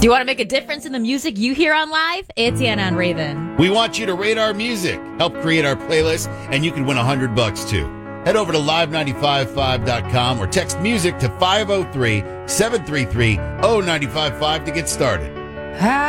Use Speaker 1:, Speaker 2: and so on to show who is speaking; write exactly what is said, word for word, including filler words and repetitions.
Speaker 1: Do you want to make a difference in the music you hear on live? It's Anna on Raven.
Speaker 2: We want you to rate our music, help create our playlist, and you can win one hundred bucks too. Head over to live nine five five dot com or text music to five oh three, seven three three, oh nine five five to get started.